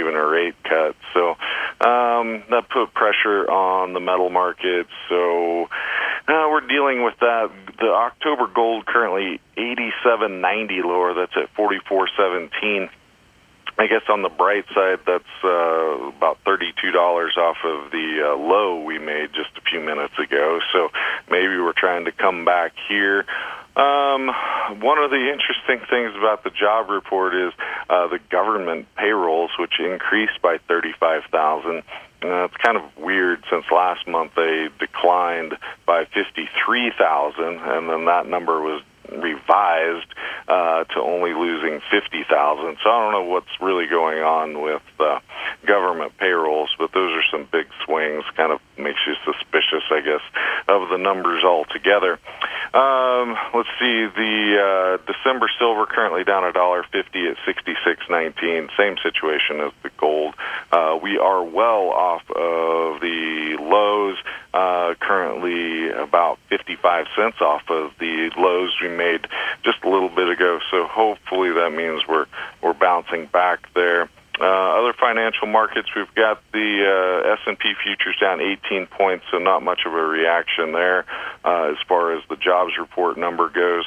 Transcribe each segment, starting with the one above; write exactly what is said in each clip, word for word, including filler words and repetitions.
even a rate cut. So um, that put pressure on the metal markets. So uh, we're dealing with that. The October gold currently eighty-seven ninety lower. That's at forty-four seventeen. I guess on the bright side, that's uh, about thirty-two dollars off of the uh, low we made just a few minutes ago. So maybe we're trying to come back here. Um, one of the interesting things about the job report is uh, the government payrolls, which increased by thirty-five thousand. Uh, it's kind of weird since last month they declined by fifty-three thousand, and then that number was revised uh, to only losing fifty thousand. So I don't know what's really going on with uh, government payrolls, but those are some big swings. Kind of makes you suspicious, I guess, of the numbers altogether. Um, let's see, the uh, December silver currently down a dollar fifty at sixty-six nineteen. Same situation as the gold. Uh, we are well off of the lows. Uh, currently about fifty-five cents off of the lows we made just a little bit ago. So hopefully that means we're we're bouncing back there. Uh, other financial markets, we've got the uh, S and P futures down eighteen points, so not much of a reaction there uh, as far as the jobs report number goes.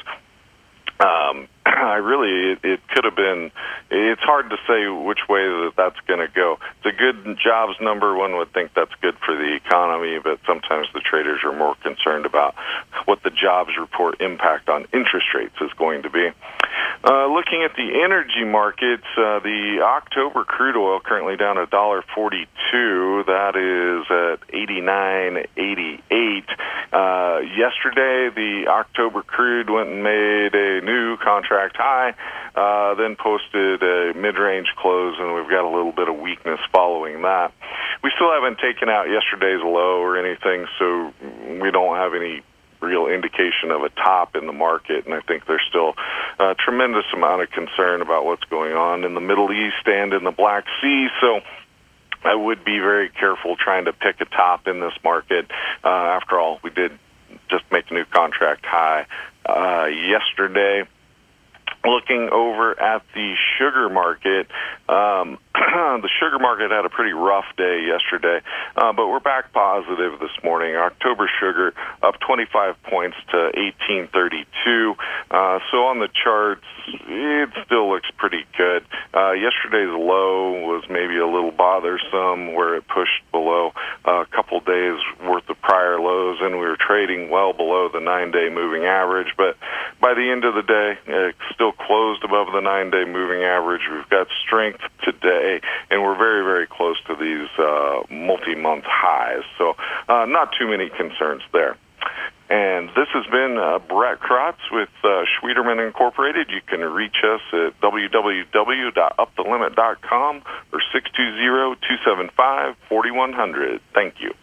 Um, I really, it, it could have been, it's hard to say which way that that's going to go. It's a good jobs number. One would think that's good for the economy, but sometimes the traders are more concerned about what the jobs report impact on interest rates is going to be. Uh, looking at the energy markets, uh, the October crude oil currently down a dollar forty-two. That is at eighty-nine eighty-eight. Uh, yesterday, the October crude went and made a new contract high, uh, then posted a mid-range close, and we've got a little bit of weakness following that. We still haven't taken out yesterday's low or anything, so we don't have any real indication of a top in the market, and I think there's still a tremendous amount of concern about what's going on in the Middle East and in the Black Sea, so I would be very careful trying to pick a top in this market. Uh, after all, we did just make a new contract high uh, yesterday. Looking over at the sugar market, um, the sugar market had a pretty rough day yesterday, uh, but we're back positive this morning. October sugar up twenty-five points to eighteen thirty-two. Uh, so on the charts, it still looks pretty good. Uh, yesterday's low was maybe a little bothersome where it pushed below a couple days worth of prior lows, and we were trading well below the nine-day moving average. But by the end of the day, it still closed above the nine-day moving average. We've got strength today, and we're very, very close to these uh, multi-month highs. So uh, not too many concerns there. And this has been uh, Brett Krotz with uh, Schwieterman Incorporated. You can reach us at w w w dot up the limit dot com or six two zero, two seven five, four one zero zero. Thank you.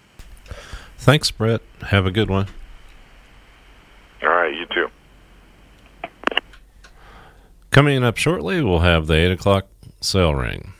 Thanks, Brett. Have a good one. All right, you too. Coming up shortly, we'll have the eight o'clock sale ring.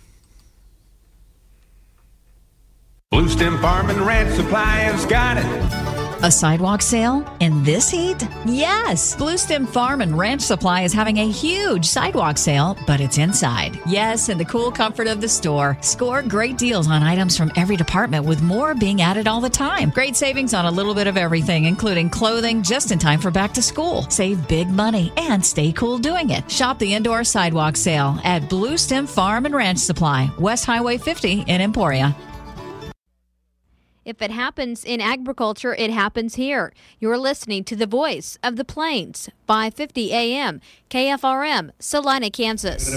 Blue Stem Farm and Ranch Supply has got it. A sidewalk sale in this heat? Yes! Blue Stem Farm and Ranch Supply is having a huge sidewalk sale, but it's inside. Yes, in the cool comfort of the store. Score great deals on items from every department, with more being added all the time. Great savings on a little bit of everything, including clothing just in time for back to school. Save big money and stay cool doing it. Shop the indoor sidewalk sale at Blue Stem Farm and Ranch Supply, West Highway fifty in Emporia. If it happens in agriculture, it happens here. You're listening to the Voice of the Plains, five fifty A M, K F R M, Salina, Kansas.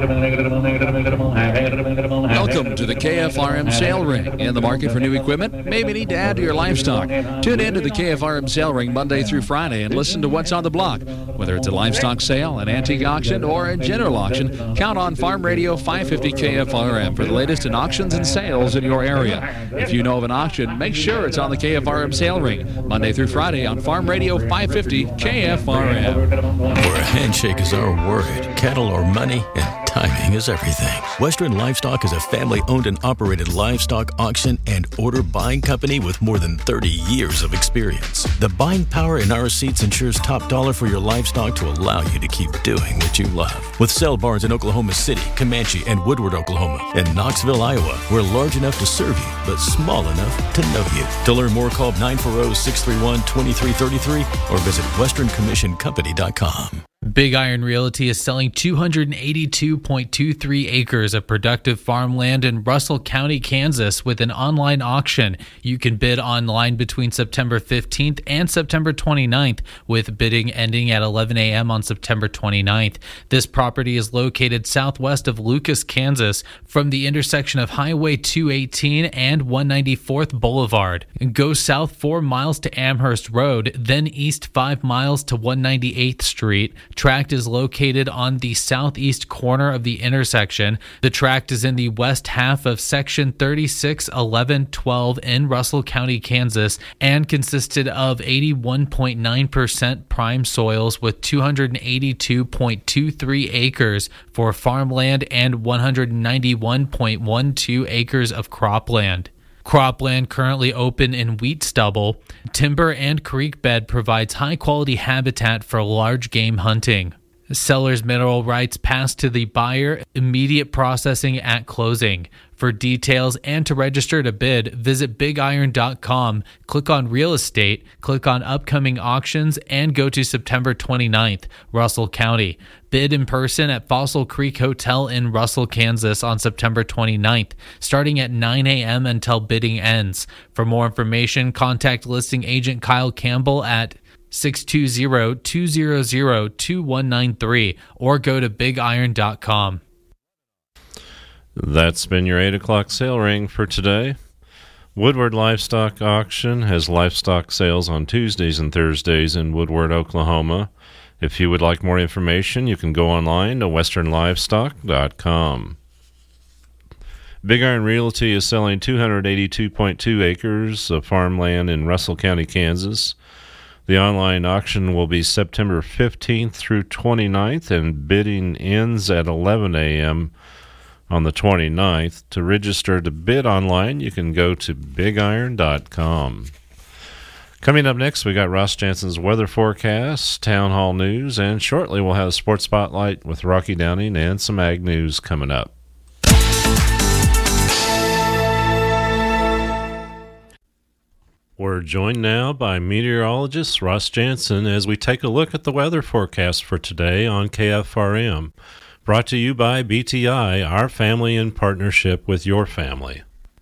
Welcome to the K F R M Sale Ring. In the market for new equipment? Maybe need to add to your livestock. Tune in to the K F R M Sale Ring Monday through Friday and listen to what's on the block. Whether it's a livestock sale, an antique auction, or a general auction, count on Farm Radio five fifty K F R M for the latest in auctions and sales in your area. If you know of an auction, make sure it's on the K F R M Sale Ring Monday through Friday on Farm Radio five fifty K F R M. Where a handshake is our word, cattle or money, and time timing is everything. Western Livestock is a family-owned and operated livestock auction and order buying company with more than thirty years of experience. The buying power in our seats ensures top dollar for your livestock to allow you to keep doing what you love. With sale barns in Oklahoma City, Comanche, and Woodward, Oklahoma, and Knoxville, Iowa, we're large enough to serve you, but small enough to know you. To learn more, call nine four zero, six three one, two three three three or visit western commission company dot com. Big Iron Realty is selling two hundred eighty-two point two three acres of productive farmland in Russell County, Kansas with an online auction. You can bid online between September fifteenth and September twenty-ninth, with bidding ending at eleven a.m. on September twenty-ninth. This property is located southwest of Lucas, Kansas, from the intersection of Highway two eighteen and one ninety-fourth Boulevard. Go south four miles to Amherst Road, then east five miles to one ninety-eighth Street. Tract is located on the southeast corner of the intersection. The tract is in the west half of Section thirty-six eleven twelve in Russell County, Kansas, and consisted of eighty-one point nine percent prime soils with two hundred eighty-two point two three acres for farmland and one hundred ninety-one point one two acres of cropland. Cropland currently open in wheat stubble. Timber and creek bed provides high-quality habitat for large game hunting. Seller's mineral rights pass to the buyer, immediate processing at closing. For details and to register to bid, visit big iron dot com, click on Real Estate, click on Upcoming Auctions, and go to September twenty-ninth, Russell County. Bid in person at Fossil Creek Hotel in Russell, Kansas on September twenty-ninth, starting at nine a.m. until bidding ends. For more information, contact listing agent Kyle Campbell at six two zero, two zero zero, two one nine three or go to big iron dot com. That's been your eight o'clock sale ring for today. Woodward Livestock Auction has livestock sales on Tuesdays and Thursdays in Woodward, Oklahoma. If you would like more information, you can go online to western livestock dot com. Big Iron Realty is selling two hundred eighty-two point two acres of farmland in Russell County, Kansas. The online auction will be September fifteenth through twenty-ninth, and bidding ends at eleven a.m. on the twenty-ninth. To register to bid online, you can go to big iron dot com. Coming up next, we got Ross Jansen's weather forecast, town hall news, and shortly we'll have a sports spotlight with Rocky Downing and some ag news coming up. We're joined now by meteorologist Ross Jansen as we take a look at the weather forecast for today on K F R M. Brought to you by B T I, our family in partnership with your family.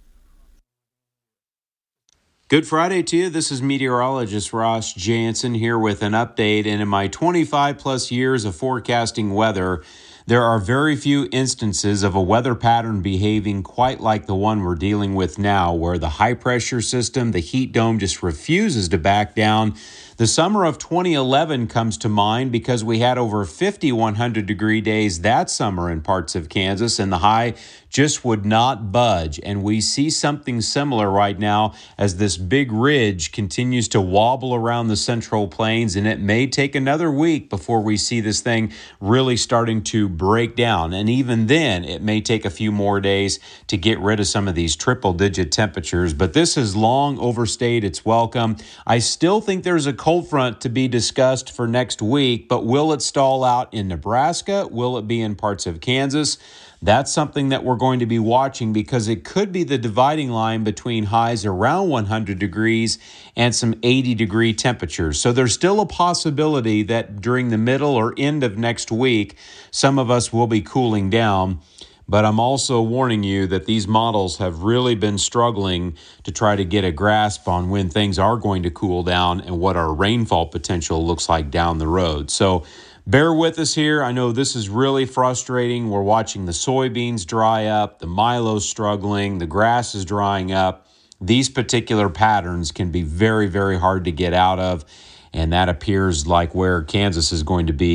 Good Friday to you. This is meteorologist Ross Jansen here with an update. And in my twenty-five plus years of forecasting weather, there are very few instances of a weather pattern behaving quite like the one we're dealing with now, where the high pressure system, the heat dome, just refuses to back down. The summer of twenty eleven comes to mind because we had over fifty one hundred degree days that summer in parts of Kansas, and the high just would not budge. And we see something similar right now as this big ridge continues to wobble around the Central Plains, and it may take another week before we see this thing really starting to break down. And even then, it may take a few more days to get rid of some of these triple-digit temperatures. But this has long overstayed its welcome. I still think there's a cold front to be discussed for next week, but will it stall out in Nebraska? Will it be in parts of Kansas? That's something that we're going to be watching because it could be the dividing line between highs around one hundred degrees and some eighty degree temperatures. So there's still a possibility that during the middle or end of next week, some of us will be cooling down. But I'm also warning you that these models have really been struggling to try to get a grasp on when things are going to cool down and what our rainfall potential looks like down the road. So bear with us here. I know this is really frustrating. We're watching the soybeans dry up, the Milo's struggling, the grass is drying up. These particular patterns can be very, very hard to get out of. And that appears like where Kansas is going to be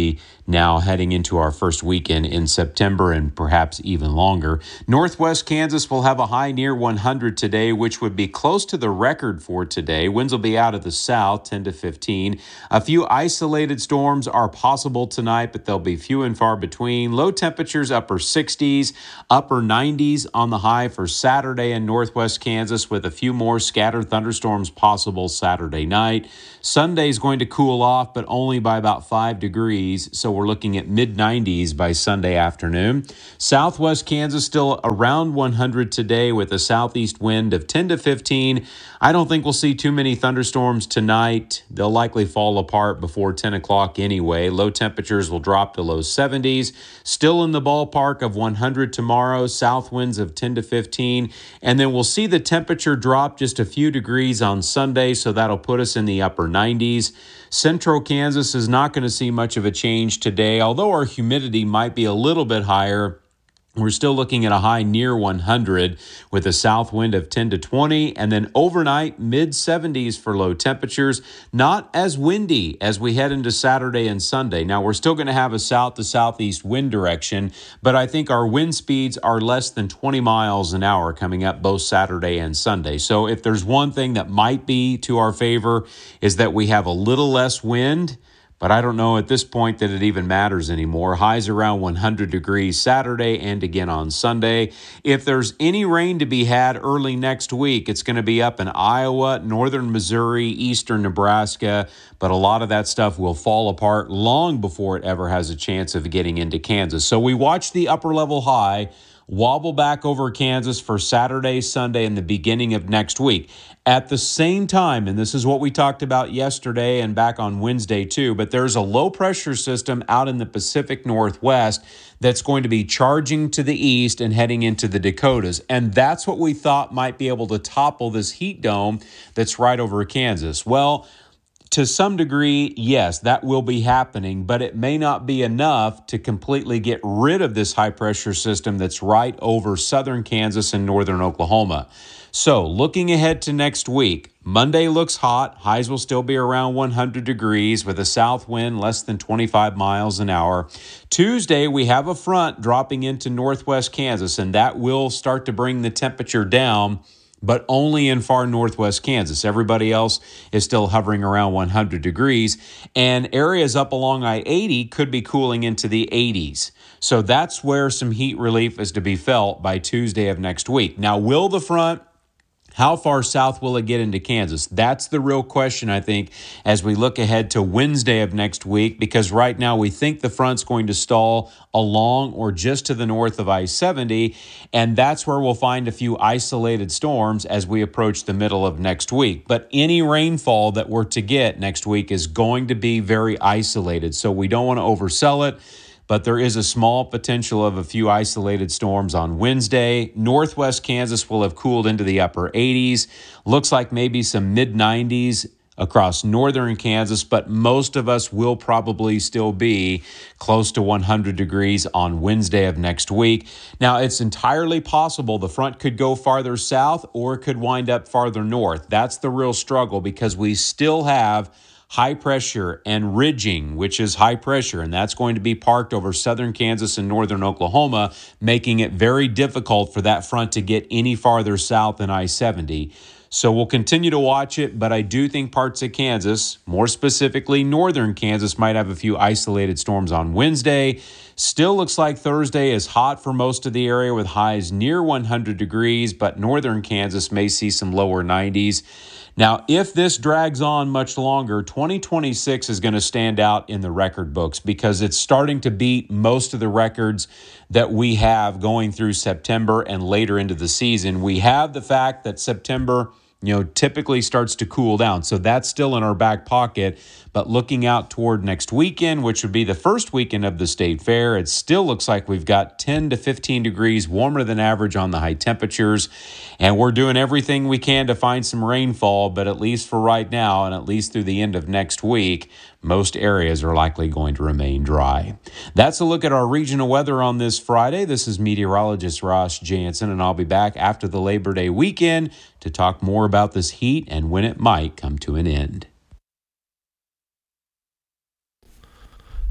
now heading into our first weekend in September and perhaps even longer. Northwest Kansas will have a high near one hundred today, which would be close to the record for today. Winds will be out of the south, ten to fifteen. A few isolated storms are possible tonight, but they'll be few and far between. Low temperatures, upper sixties, upper nineties on the high for Saturday in Northwest Kansas, with a few more scattered thunderstorms possible Saturday night. Sunday's going to cool off, but only by about five degrees, so we're looking at mid nineties by Sunday afternoon. Southwest Kansas still around one hundred today with a southeast wind of ten to fifteen. I don't think we'll see too many thunderstorms tonight. They'll likely fall apart before ten o'clock anyway. Low temperatures will drop to low seventies. Still in the ballpark of one hundred tomorrow, south winds of ten to fifteen. And then we'll see the temperature drop just a few degrees on Sunday, so that'll put us in the upper nineties. Central Kansas is not going to see much of a change today, although our humidity might be a little bit higher. We're still looking at a high near one hundred with a south wind of ten to twenty, and then overnight mid seventies for low temperatures. Not as windy as we head into Saturday and Sunday. Now, we're still going to have a south to southeast wind direction, but I think our wind speeds are less than twenty miles an hour coming up both Saturday and Sunday. So if there's one thing that might be to our favor is that we have a little less wind. But I don't know at this point that it even matters anymore. Highs around one hundred degrees Saturday and again on Sunday. If there's any rain to be had early next week, it's going to be up in Iowa, northern Missouri, eastern Nebraska. But a lot of that stuff will fall apart long before it ever has a chance of getting into Kansas. So we watch the upper level high wobble back over Kansas for Saturday, Sunday, and the beginning of next week. At the same time, and this is what we talked about yesterday and back on Wednesday too, but there's a low-pressure system out in the Pacific Northwest that's going to be charging to the east and heading into the Dakotas. And that's what we thought might be able to topple this heat dome that's right over Kansas. Well, to some degree, yes, that will be happening, but it may not be enough to completely get rid of this high-pressure system that's right over southern Kansas and northern Oklahoma. So, looking ahead to next week, Monday looks hot. Highs will still be around one hundred degrees with a south wind less than twenty-five miles an hour. Tuesday, we have a front dropping into northwest Kansas, and that will start to bring the temperature down, but only in far northwest Kansas. Everybody else is still hovering around one hundred degrees, and areas up along I eighty could be cooling into the eighties. So that's where some heat relief is to be felt by Tuesday of next week. Now, will the front, how far south will it get into Kansas? That's the real question, I think, as we look ahead to Wednesday of next week, because right now we think the front's going to stall along or just to the north of I seventy, and that's where we'll find a few isolated storms as we approach the middle of next week. But any rainfall that we're to get next week is going to be very isolated, so we don't want to oversell it. But there is a small potential of a few isolated storms on Wednesday. Northwest Kansas will have cooled into the upper eighties. Looks like maybe some mid nineties across northern Kansas, but most of us will probably still be close to one hundred degrees on Wednesday of next week. Now, it's entirely possible the front could go farther south or it could wind up farther north. That's the real struggle, because we still have high pressure and ridging, which is high pressure, and that's going to be parked over southern Kansas and northern Oklahoma, making it very difficult for that front to get any farther south than I seventy. So we'll continue to watch it, but I do think parts of Kansas, more specifically northern Kansas, might have a few isolated storms on Wednesday. Still looks like Thursday is hot for most of the area with highs near one hundred degrees, but northern Kansas may see some lower nineties. Now, if this drags on much longer, twenty twenty-six is going to stand out in the record books because it's starting to beat most of the records that we have going through September and later into the season. We have the fact that September, you know, typically starts to cool down. So that's still in our back pocket. But looking out toward next weekend, which would be the first weekend of the state fair, it still looks like we've got ten to fifteen degrees warmer than average on the high temperatures. And we're doing everything we can to find some rainfall, but at least for right now, and at least through the end of next week, most areas are likely going to remain dry. That's a look at our regional weather on this Friday. This is meteorologist Ross Jansen, and I'll be back after the Labor Day weekend to talk more about this heat and when it might come to an end.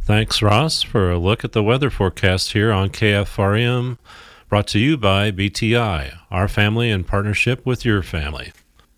Thanks, Ross, for a look at the weather forecast here on K F R M, brought to you by B T I, our family in partnership with your family.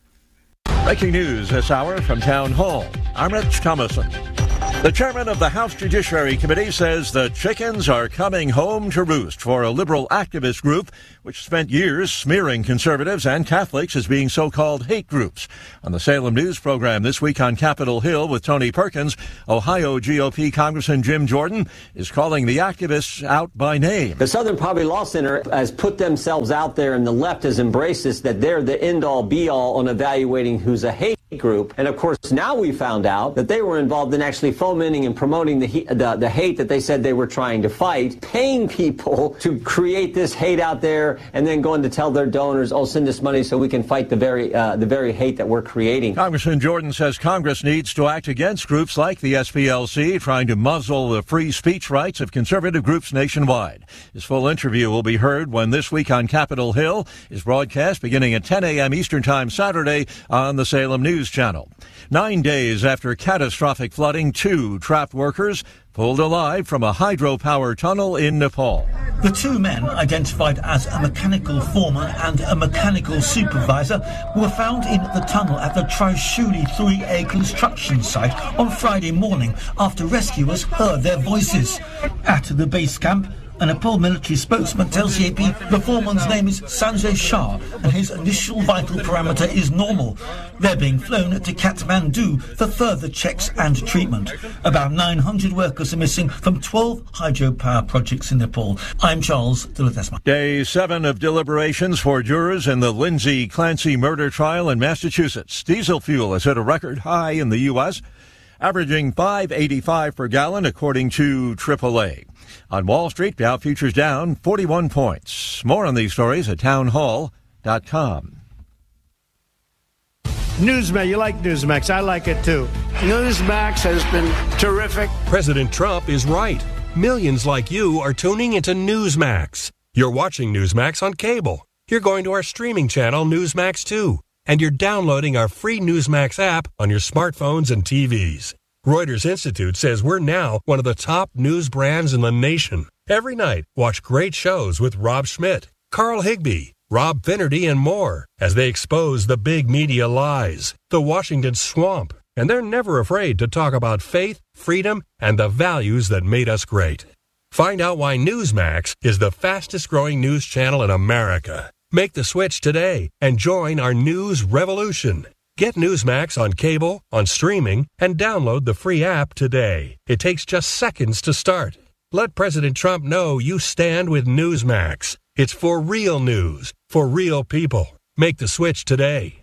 Breaking news this hour from Town Hall. I'm Rich Thomason. The chairman of the House Judiciary Committee says the chickens are coming home to roost for a liberal activist group which spent years smearing conservatives and Catholics as being so-called hate groups. On the Salem News program this week on Capitol Hill with Tony Perkins, Ohio G O P Congressman Jim Jordan is calling the activists out by name. The Southern Poverty Law Center has put themselves out there, and the left has embraced this, that they're the end-all, be-all on evaluating who's a hate group. And of course, now we found out that they were involved in actually fomenting and promoting the, the the hate that they said they were trying to fight, paying people to create this hate out there, and then going to tell their donors, "Oh, send us money so we can fight the very uh, the very hate that we're creating." Congressman Jordan says Congress needs to act against groups like the S P L C trying to muzzle the free speech rights of conservative groups nationwide. His full interview will be heard when This Week on Capitol Hill is broadcast beginning at ten a.m. Eastern Time Saturday on the Salem News Channel. Nine days after catastrophic flooding, two trapped workers pulled alive from a hydropower tunnel in Nepal. The two men, identified as a mechanical foreman and a mechanical supervisor, were found in the tunnel at the Trishuli three A construction site on Friday morning after rescuers heard their voices. At the base camp, a Nepal military spokesman tells the A P the foreman's name is Sanjay Shah and his initial vital parameter is normal. They're being flown to Kathmandu for further checks and treatment. About nine hundred workers are missing from twelve hydropower projects in Nepal. I'm Charles Dilathesma. Day seven of deliberations for jurors in the Lindsay Clancy murder trial in Massachusetts. Diesel fuel has hit a record high in the U S, averaging five eighty-five per gallon, according to triple A. On Wall Street, Dow futures down forty-one points. More on these stories at townhall dot com. Newsmax, you like Newsmax. I like it too. Newsmax has been terrific. President Trump is right. Millions like you are tuning into Newsmax. You're watching Newsmax on cable. You're going to our streaming channel, Newsmax two. And you're downloading our free Newsmax app on your smartphones and T Vs. Reuters Institute says we're now one of the top news brands in the nation. Every night, watch great shows with Rob Schmidt, Carl Higbie, Rob Finnerty, and more as they expose the big media lies, the Washington swamp, and they're never afraid to talk about faith, freedom, and the values that made us great. Find out why Newsmax is the fastest-growing news channel in America. Make the switch today and join our news revolution. Get Newsmax on cable, on streaming, and download the free app today. It takes just seconds to start. Let President Trump know you stand with Newsmax. It's for real news, for real people. Make the switch today.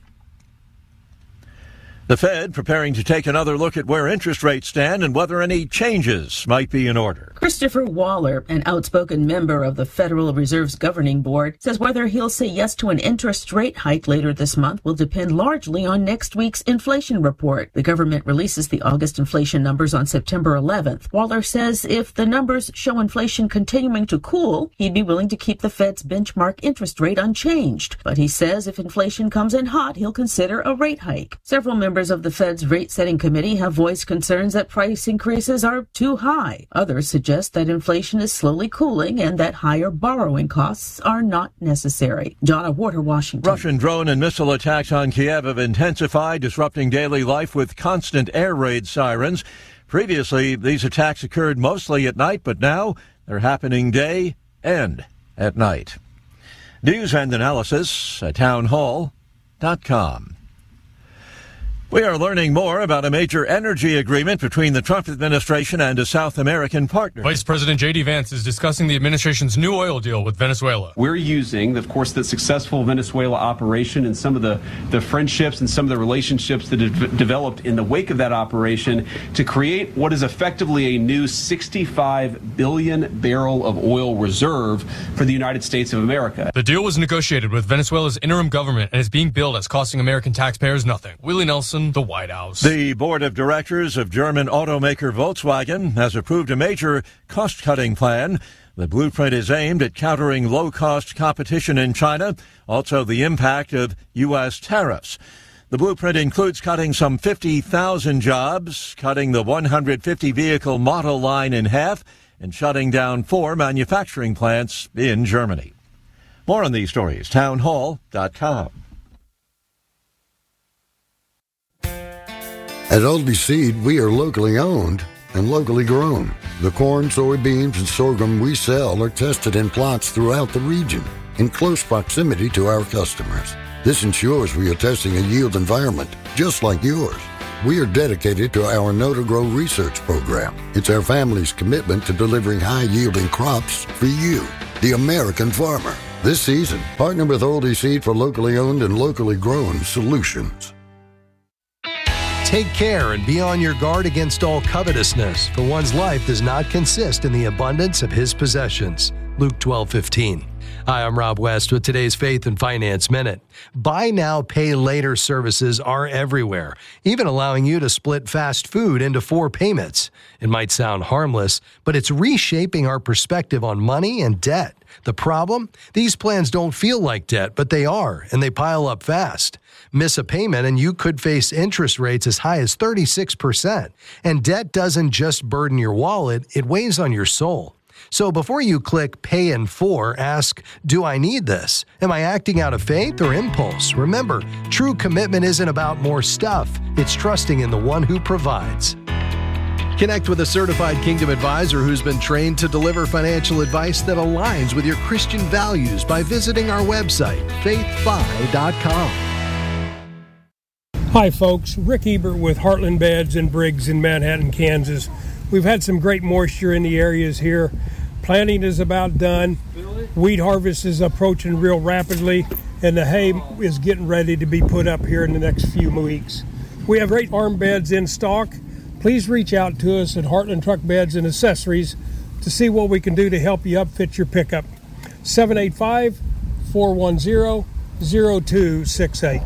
The Fed preparing to take another look at where interest rates stand and whether any changes might be in order. Christopher Waller, an outspoken member of the Federal Reserve's governing board, says whether he'll say yes to an interest rate hike later this month will depend largely on next week's inflation report. The government releases the August inflation numbers on September eleventh. Waller says if the numbers show inflation continuing to cool, he'd be willing to keep the Fed's benchmark interest rate unchanged. But he says if inflation comes in hot, he'll consider a rate hike. Several members of the Fed's rate-setting committee have voiced concerns that price increases are too high. Others suggest that inflation is slowly cooling and that higher borrowing costs are not necessary. Donna Warder, Washington. Russian drone and missile attacks on Kiev have intensified, disrupting daily life with constant air raid sirens. Previously, these attacks occurred mostly at night, but now they're happening day and at night. News and analysis at townhall dot com. We are learning more about a major energy agreement between the Trump administration and a South American partner. Vice President J D Vance is discussing the administration's new oil deal with Venezuela. We're using, of course, the successful Venezuela operation and some of the, the friendships and some of the relationships that have developed in the wake of that operation to create what is effectively a new sixty-five billion barrel of oil reserve for the United States of America. The deal was negotiated with Venezuela's interim government and is being billed as costing American taxpayers nothing. Willie Nelson, the White House. The board of directors of German automaker Volkswagen has approved a major cost-cutting plan. The blueprint is aimed at countering low-cost competition in China, also the impact of U S tariffs. The blueprint includes cutting some fifty thousand jobs, cutting the one hundred fifty vehicle model line in half, and shutting down four manufacturing plants in Germany. More on these stories, town hall dot com. At Aldi Seed, we are locally owned and locally grown. The corn, soybeans, and sorghum we sell are tested in plots throughout the region in close proximity to our customers. This ensures we are testing a yield environment just like yours. We are dedicated to our Know to Grow research program. It's our family's commitment to delivering high-yielding crops for you, the American farmer. This season, partner with Aldi Seed for locally owned and locally grown solutions. Take care and be on your guard against all covetousness, for one's life does not consist in the abundance of his possessions. Luke twelve fifteen. Hi, I'm Rob West with today's Faith and Finance Minute. Buy now, pay later services are everywhere, even allowing you to split fast food into four payments. It might sound harmless, but it's reshaping our perspective on money and debt. The problem? These plans don't feel like debt, but they are, and they pile up fast. Miss a payment and you could face interest rates as high as thirty-six percent. And debt doesn't just burden your wallet, it weighs on your soul. So before you click Pay in Four, ask, do I need this? Am I acting out of faith or impulse? Remember, true commitment isn't about more stuff. It's trusting in the one who provides. Connect with a certified Kingdom advisor who's been trained to deliver financial advice that aligns with your Christian values by visiting our website, faith fi dot com. Hi folks, Rick Ebert with Heartland Beds and Briggs in Manhattan, Kansas. We've had some great moisture in the areas here. Planting is about done. Wheat harvest is approaching real rapidly, and the hay is getting ready to be put up here in the next few weeks. We have great arm beds in stock. Please reach out to us at Heartland Truck Beds and Accessories to see what we can do to help you upfit your pickup. seven eight five, four one zero, zero two six eight.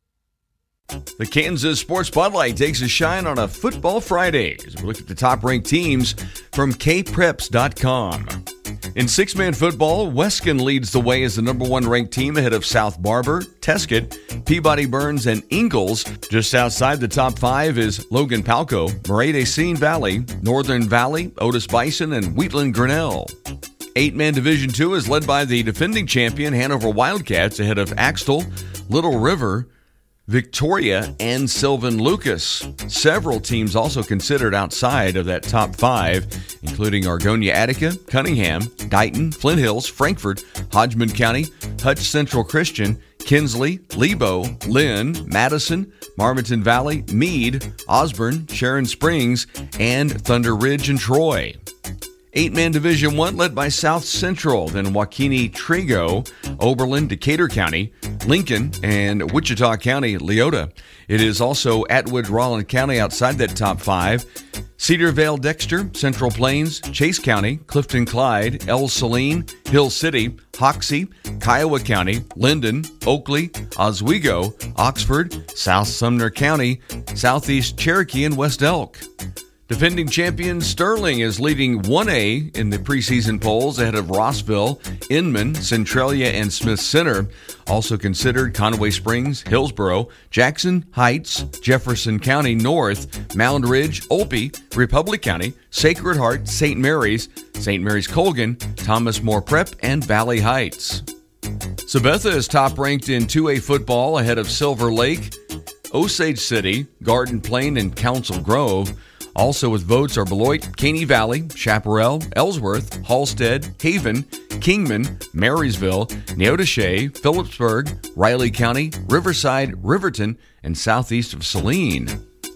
The Kansas Sports Spotlight takes a shine on a Football Friday as we look at the top-ranked teams from K Preps dot com. In six-man football, Wescan leads the way as the number one ranked team ahead of South Barber, Tesket, Peabody Burns, and Ingalls. Just outside the top five is Logan Palco, Murray-Decine Valley, Northern Valley, Otis Bison, and Wheatland Grinnell. Eight-man Division two is led by the defending champion Hanover Wildcats ahead of Axtell, Little River, Victoria, and Sylvan Lucas. Several teams also considered outside of that top five, including Argonia Attica, Cunningham, Dighton, Flint Hills, Frankfort, Hodgman County, Hutch Central Christian, Kinsley, Lebo, Lynn, Madison, Marmaton Valley, Meade, Osborne, Sharon Springs, and Thunder Ridge and Troy. Eight-man Division one led by South Central, then Waukene Trigo, Oberlin, Decatur County, Lincoln, and Wichita County, Leota. It is also Atwood, Rollin County outside that top five. Cedar Vale, Dexter, Central Plains, Chase County, Clifton Clyde, El Saline, Hill City, Hoxie, Kiowa County, Linden, Oakley, Oswego, Oxford, South Sumner County, Southeast Cherokee, and West Elk. Defending champion Sterling is leading one A in the preseason polls ahead of Rossville, Inman, Centralia, and Smith Center. Also considered Conway Springs, Hillsboro, Jackson Heights, Jefferson County North, Mound Ridge, Olpe, Republic County, Sacred Heart, Saint Mary's, Saint Mary's Colgan, Thomas More Prep, and Valley Heights. Sabetha is top-ranked in two A football ahead of Silver Lake, Osage City, Garden Plain, and Council Grove. Also with votes are Beloit, Caney Valley, Chaparral, Ellsworth, Halstead, Haven, Kingman, Marysville, Neodesha, Phillipsburg, Riley County, Riverside, Riverton, and southeast of Saline.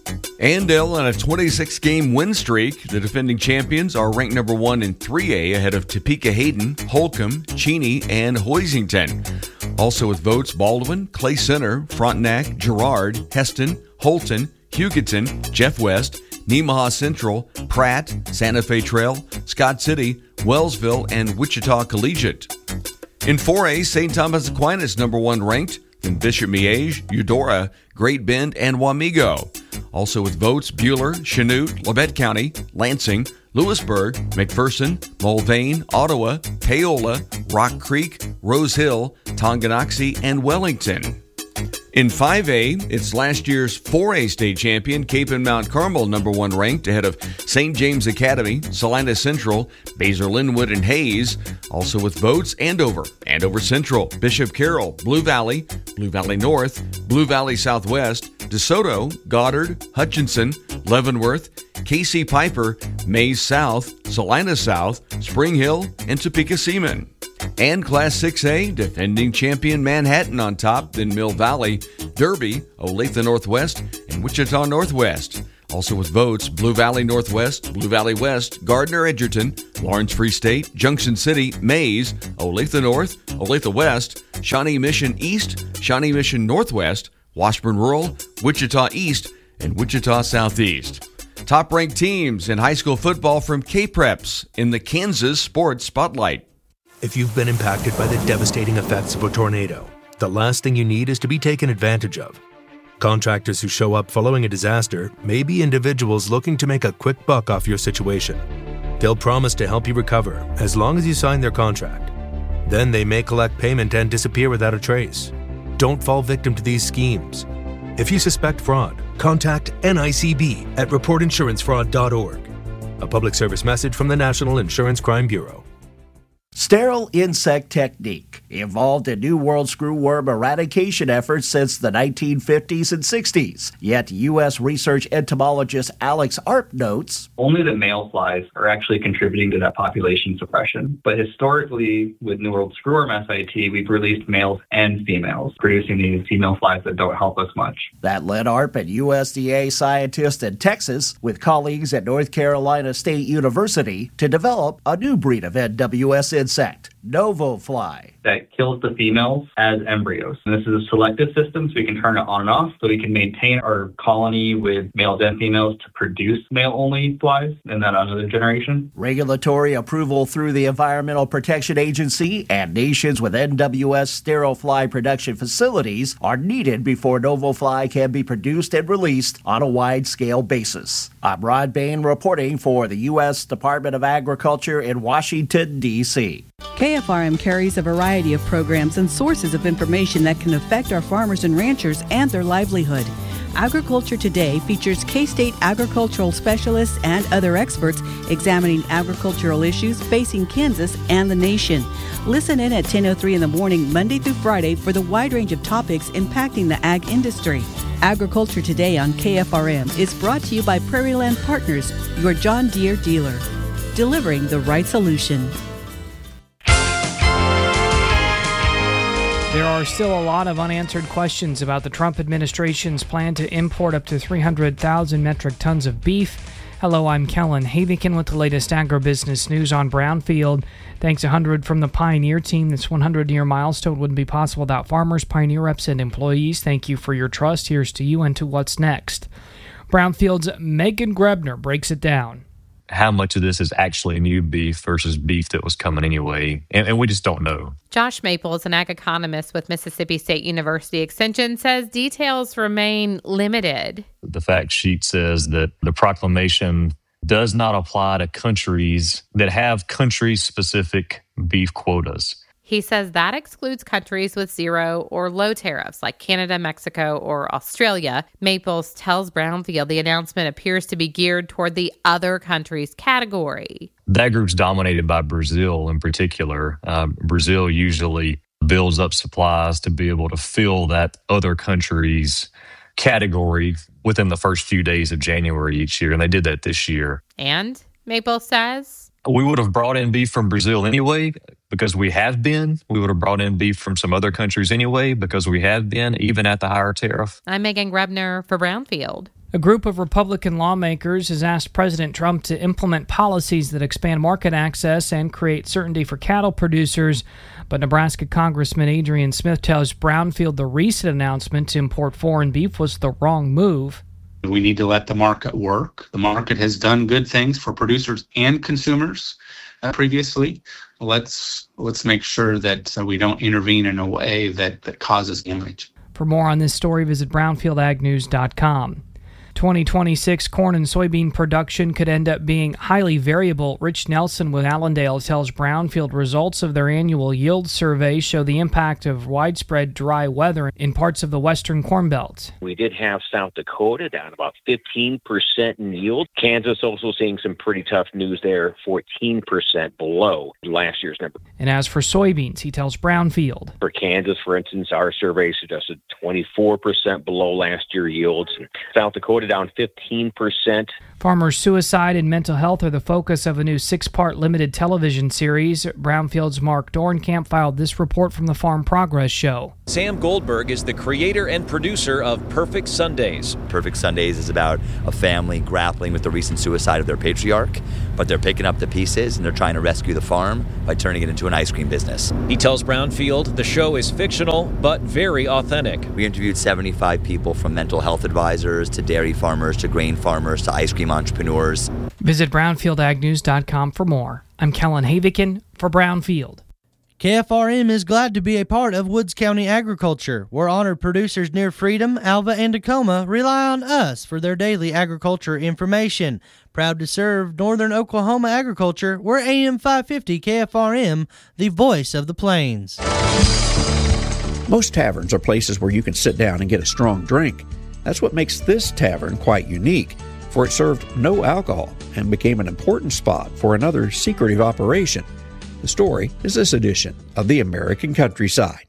Andale on a twenty-six game win streak. The defending champions are ranked number one in three A ahead of Topeka Hayden, Holcomb, Cheney, and Hoisington. Also with votes Baldwin, Clay Center, Frontenac, Girard, Heston, Holton, Hugoton, Jeff West, Nemaha Central, Pratt, Santa Fe Trail, Scott City, Wellsville, and Wichita Collegiate. In four A, Saint Thomas Aquinas number one ranked, then Bishop Miege, Eudora, Great Bend, and Wamego. Also with votes Buhler, Chanute, Labette County, Lansing, Lewisburg, McPherson, Mulvane, Ottawa, Paola, Rock Creek, Rose Hill, Tonganoxie, and Wellington. In five A, it's last year's four A state champion, Cape and Mount Carmel, number one ranked, ahead of Saint James Academy, Salina Central, Basel Linwood, and Hayes. Also with votes, Andover, Andover Central, Bishop Carroll, Blue Valley, Blue Valley North, Blue Valley Southwest, DeSoto, Goddard, Hutchinson, Leavenworth, Casey Piper, Mays South, Salina South, Spring Hill, and Topeka Seaman. And Class six A, defending champion Manhattan on top, then Mill Valley, Derby, Olathe Northwest, and Wichita Northwest. Also with votes, Blue Valley Northwest, Blue Valley West, Gardner Edgerton, Lawrence Free State, Junction City, Mays, Olathe North, Olathe West, Shawnee Mission East, Shawnee Mission Northwest, Washburn Rural, Wichita East, and Wichita Southeast. Top-ranked teams in high school football from K-Preps in the Kansas Sports Spotlight. If you've been impacted by the devastating effects of a tornado, the last thing you need is to be taken advantage of. Contractors who show up following a disaster may be individuals looking to make a quick buck off your situation. They'll promise to help you recover as long as you sign their contract. Then they may collect payment and disappear without a trace. Don't fall victim to these schemes. If you suspect fraud, contact N I C B at report insurance fraud dot org. A public service message from the National Insurance Crime Bureau. Sterile insect technique, involved in New World screwworm eradication efforts since the nineteen fifties and sixties. Yet U S research entomologist Alex Arp notes, only the male flies are actually contributing to that population suppression. But historically, with New World screwworm S I T, we've released males and females, producing these female flies that don't help us much. That led Arp, a U S D A scientist in Texas, with colleagues at North Carolina State University, to develop a new breed of N W S insect, Novofly, that kills the females as embryos. And this is a selective system, so we can turn it on and off, so we can maintain our colony with males and females to produce male-only flies in that another generation. Regulatory approval through the Environmental Protection Agency and nations with N W S sterile fly production facilities are needed before Novofly can be produced and released on a wide-scale basis. I'm Rod Bain reporting for the U S Department of Agriculture in Washington, D C K F R M carries a variety of programs and sources of information that can affect our farmers and ranchers and their livelihood. Agriculture Today features K-State agricultural specialists and other experts examining agricultural issues facing Kansas and the nation. Listen in at ten oh three in the morning, Monday through Friday, for the wide range of topics impacting the ag industry. Agriculture Today on K F R M is brought to you by Prairie Land Partners, your John Deere dealer, delivering the right solution. There are still a lot of unanswered questions about the Trump administration's plan to import up to three hundred thousand metric tons of beef. Hello, I'm Kellen Havikin with the latest agribusiness news on Brownfield. Thanks one hundred from the Pioneer team. This one hundred-year milestone wouldn't be possible without farmers, Pioneer reps, and employees. Thank you for your trust. Here's to you and to what's next. Brownfield's Megan Grebner breaks it down. How much of this is actually new beef versus beef that was coming anyway, and, and we just don't know. Josh Maples, an ag economist with Mississippi State University Extension, says details remain limited. The fact sheet says that the proclamation does not apply to countries that have country-specific beef quotas. He says that excludes countries with zero or low tariffs like Canada, Mexico, or Australia. Maples tells Brownfield the announcement appears to be geared toward the other countries category. That group's dominated by Brazil in particular. Uh, Brazil usually builds up supplies to be able to fill that other countries category within the first few days of January each year, and they did that this year. And Maples says we would have brought in beef from Brazil anyway because we have been. We would have brought in beef from some other countries anyway because we have been, even at the higher tariff. I'm Megan Grebner for Brownfield. A group of Republican lawmakers has asked President Trump to implement policies that expand market access and create certainty for cattle producers. But Nebraska Congressman Adrian Smith tells Brownfield the recent announcement to import foreign beef was the wrong move. We need to let the market work. The market has done good things for producers and consumers uh, previously. Let's let's make sure that uh, we don't intervene in a way that, that causes damage. For more on this story, visit brownfield ag news dot com. twenty twenty-six corn and soybean production could end up being highly variable. Rich Nelson with Allendale tells Brownfield results of their annual yield survey show the impact of widespread dry weather in parts of the western Corn Belt. We did have South Dakota down about fifteen percent in yield. Kansas also seeing some pretty tough news there, fourteen percent below last year's number. And as for soybeans, he tells Brownfield. For Kansas, for instance, our survey suggested twenty-four percent below last year yields. South Dakota down fifteen percent. Farmer suicide and mental health are the focus of a new six-part limited television series. Brownfield's Mark Dornkamp filed this report from the Farm Progress Show. Sam Goldberg is the creator and producer of Perfect Sundays. Perfect Sundays is about a family grappling with the recent suicide of their patriarch, but they're picking up the pieces and they're trying to rescue the farm by turning it into an ice cream business. He tells Brownfield the show is fictional but very authentic. We interviewed seventy-five people from mental health advisors to dairy farmers to grain farmers to ice cream entrepreneurs. Visit brownfield ag news dot com for more. I'm Kellen Havikin for Brownfield. K F R M is glad to be a part of Woods County agriculture, where honored producers near Freedom, Alva, and Tacoma rely on us for their daily agriculture information. Proud to serve northern Oklahoma agriculture, we're A M five fifty K F R M, the voice of the plains. Most taverns are places where you can sit down and get a strong drink. That's what makes this tavern quite unique, for it served no alcohol and became an important spot for another secretive operation. The story is this edition of The American Countryside.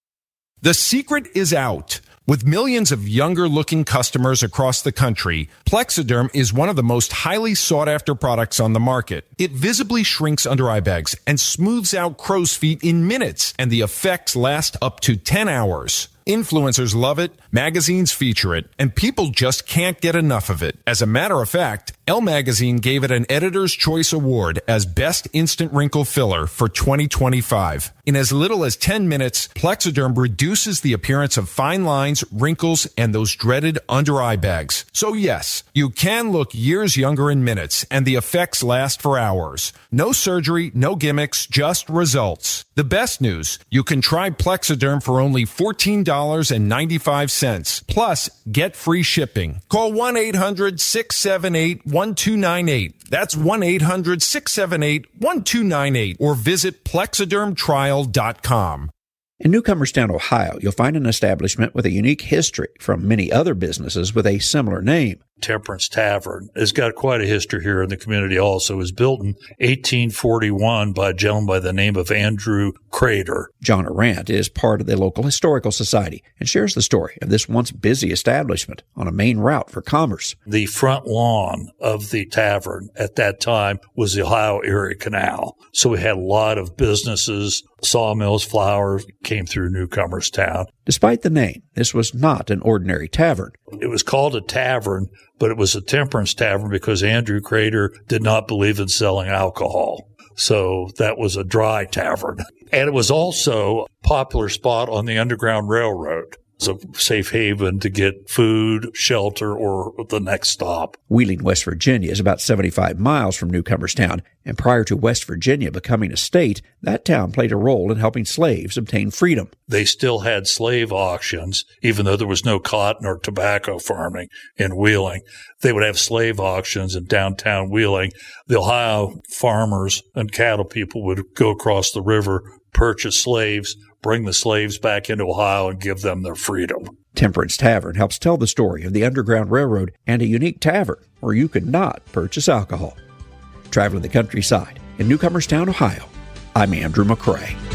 The secret is out. With millions of younger-looking customers across the country, Plexiderm is one of the most highly sought-after products on the market. It visibly shrinks under-eye bags and smooths out crow's feet in minutes, and the effects last up to ten hours. Influencers love it, magazines feature it, and people just can't get enough of it. As a matter of fact, Elle Magazine gave it an Editor's Choice Award as Best Instant Wrinkle Filler for twenty twenty-five. In as little as ten minutes, Plexiderm reduces the appearance of fine lines, wrinkles, and those dreaded under-eye bags. So yes, you can look years younger in minutes, and the effects last for hours. No surgery, no gimmicks, just results. The best news, you can try Plexiderm for only fourteen dollars and ninety-five cents. Plus, get free shipping. Call one eight hundred six seven eight one two nine eight. That's one eight hundred six seven eight one two nine eight. Or visit plexiderm trial dot com. In Newcomerstown, Ohio, you'll find an establishment with a unique history from many other businesses with a similar name. Temperance Tavern has got quite a history here in the community also. It was built in eighteen forty-one by a gentleman by the name of Andrew Crater. John Arant is part of the local historical society and shares the story of this once busy establishment on a main route for commerce. The front lawn of the tavern at that time was the Ohio Erie Canal. So we had a lot of businesses, sawmills, flour came through Newcomerstown. Despite the name, this was not an ordinary tavern. It was called a tavern, but it was a temperance tavern because Andrew Crater did not believe in selling alcohol. So that was a dry tavern. And it was also a popular spot on the Underground Railroad. It's a safe haven to get food, shelter, or the next stop. Wheeling, West Virginia is about seventy-five miles from Newcomerstown, and prior to West Virginia becoming a state, that town played a role in helping slaves obtain freedom. They still had slave auctions, even though there was no cotton or tobacco farming in Wheeling. They would have slave auctions in downtown Wheeling. The Ohio farmers and cattle people would go across the river, purchase slaves, bring the slaves back into Ohio and give them their freedom. Temperance Tavern helps tell the story of the Underground Railroad and a unique tavern where you could not purchase alcohol. Traveling the countryside in Newcomerstown, Ohio, I'm Andrew McCrae.